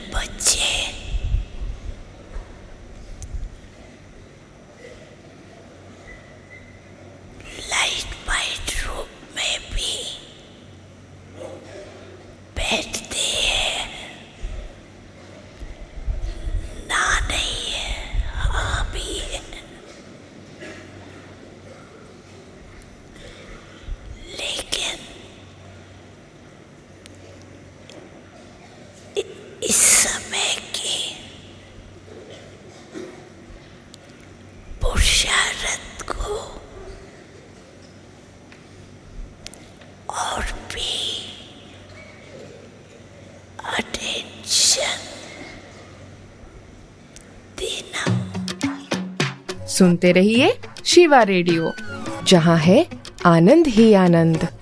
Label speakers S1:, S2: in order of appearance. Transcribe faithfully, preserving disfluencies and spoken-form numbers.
S1: बच्चे light white room में भी बैठते हैं, ना नहीं है, हाँ भी है, लेकिन इस समय की पुरुषारत को और भी अटेंशन देना।
S2: सुनते रहिए शिवा रेडियो, जहां है आनंद ही आनंद।